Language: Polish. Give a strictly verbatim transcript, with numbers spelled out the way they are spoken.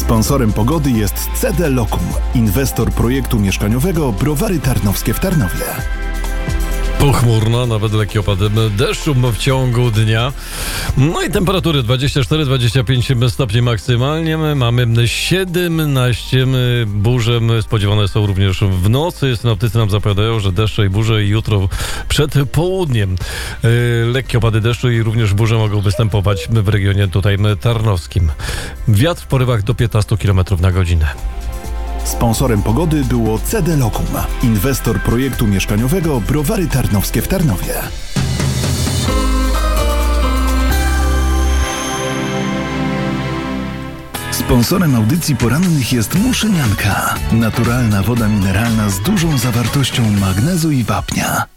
Sponsorem pogody jest C D Lokum, inwestor projektu mieszkaniowego Browary Tarnowskie w Tarnowie. Pochmurno, nawet lekki opad deszczu w ciągu dnia. No i temperatury dwadzieścia cztery dwadzieścia pięć stopni maksymalnie. Mamy siedemnaście. Burze spodziewane są również w nocy. Synoptycy nam zapowiadają, że deszcze i burze jutro przed południem. Lekkie opady deszczu i również burze mogą występować w regionie tutaj tarnowskim. Wiatr w porywach do piętnaście kilometrów na godzinę. Sponsorem pogody było C D Lokum, inwestor projektu mieszkaniowego Browary Tarnowskie w Tarnowie. Sponsorem audycji porannych jest Muszynianka, naturalna woda mineralna z dużą zawartością magnezu i wapnia.